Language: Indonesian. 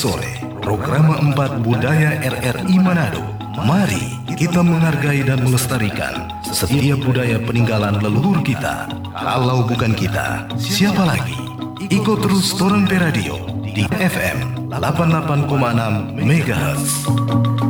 sore, Programa 4 Budaya RRI Manado. Mari kita menghargai dan melestarikan setiap budaya peninggalan leluhur kita. Kalau bukan kita, siapa lagi? Ikut terus Toran Pe Radio di FM 88,6 MHz.